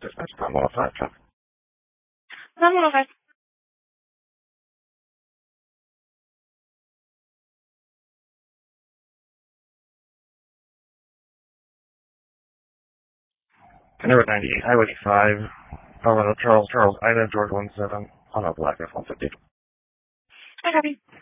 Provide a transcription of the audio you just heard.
Dispatch Tom 105, traffic. Tom 105. Number 98, Highway 5, Charles, Ida, George 17, on a Black F-150. I copy.